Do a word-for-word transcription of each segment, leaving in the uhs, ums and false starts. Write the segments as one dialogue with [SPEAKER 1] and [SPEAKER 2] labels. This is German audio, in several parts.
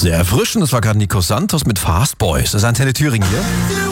[SPEAKER 1] Sehr erfrischend, das war gerade Nico Santos mit Fast Boys. Das ist Antenne Thüringen hier.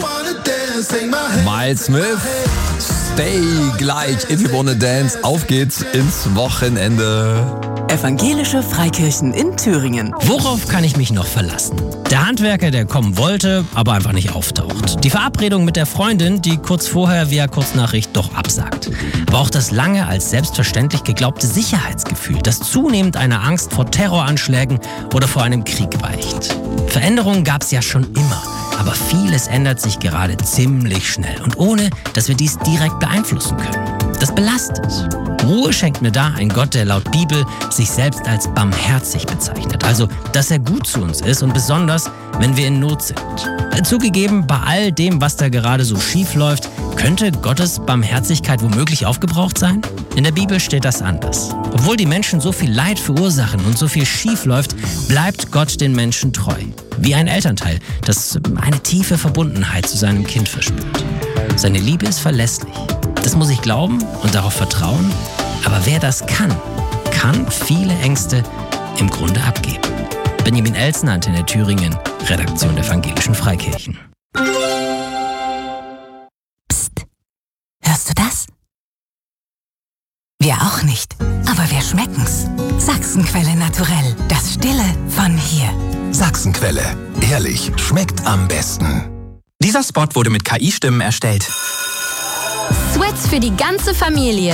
[SPEAKER 1] Miles Smith, Stay gleich, If You Wanna Dance. Auf geht's ins Wochenende.
[SPEAKER 2] Evangelische Freikirchen in Thüringen.
[SPEAKER 3] Worauf kann ich mich noch verlassen? Der Handwerker, der kommen wollte, aber einfach nicht auftaucht. Die Verabredung mit der Freundin, die kurz vorher via Kurznachricht doch absagt. Aber auch das lange als selbstverständlich geglaubte Sicherheitsgefühl, das zunehmend einer Angst vor Terroranschlägen oder vor einem Krieg weicht. Veränderungen gab es ja schon immer. Aber vieles ändert sich gerade ziemlich schnell und ohne, dass wir dies direkt beeinflussen können. Das belastet. Ruhe schenkt mir da ein Gott, der laut Bibel sich selbst als barmherzig bezeichnet. Also, dass er gut zu uns ist und besonders, wenn wir in Not sind. Zugegeben, bei all dem, was da gerade so schief läuft, könnte Gottes Barmherzigkeit womöglich aufgebraucht sein? In der Bibel steht das anders. Obwohl die Menschen so viel Leid verursachen und so viel schief läuft, bleibt Gott den Menschen treu. Wie ein Elternteil, das eine tiefe Verbundenheit zu seinem Kind verspürt. Seine Liebe ist verlässlich. Das muss ich glauben und darauf vertrauen. Aber wer das kann, kann viele Ängste im Grunde abgeben. Benjamin Elsner, Antenne Thüringen, Redaktion der Evangelischen Freikirchen.
[SPEAKER 4] Psst, hörst du das? Wir auch nicht, aber wir schmecken's. Sachsenquelle Naturell, das Stille von hier.
[SPEAKER 5] Sachsenquelle, ehrlich, schmeckt am besten.
[SPEAKER 6] Dieser Spot wurde mit K I-Stimmen erstellt.
[SPEAKER 7] Sweats für die ganze Familie.